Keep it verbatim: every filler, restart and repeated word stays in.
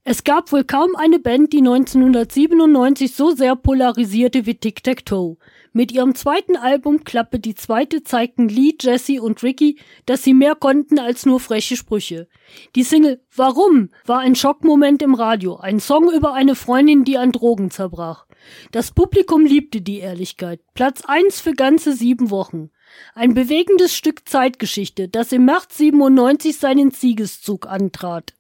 Es gab wohl kaum eine Band, die neunzehnhundertsiebenundneunzig so sehr polarisierte wie Tic-Tac-Toe. Mit ihrem zweiten Album Klappe die Zweite zeigten Lee, Jesse und Ricky, dass sie mehr konnten als nur freche Sprüche. Die Single Warum war ein Schockmoment im Radio, ein Song über eine Freundin, die an Drogen zerbrach. Das Publikum liebte die Ehrlichkeit. Platz eins für ganze sieben Wochen. Ein bewegendes Stück Zeitgeschichte, das im März siebenundneunzig seinen Siegeszug antrat.